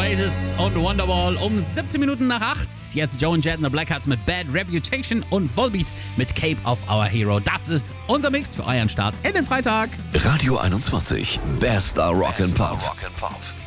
Oasis und Wonderwall um 17 Minuten nach 8. Jetzt Joe and Jet and the Blackhearts mit Bad Reputation und Volbeat mit Cape of Our Hero. Das ist unser Mix für euren Start in den Freitag. Radio 21, bester Rock and Pop.